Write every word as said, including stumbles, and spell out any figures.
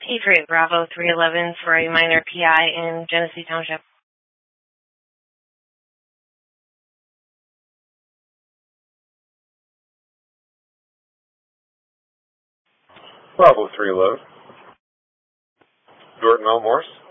Patriot Bravo three eleven for a minor P I in Genesee Township. Bravo three eleven. Jordan L. Morse.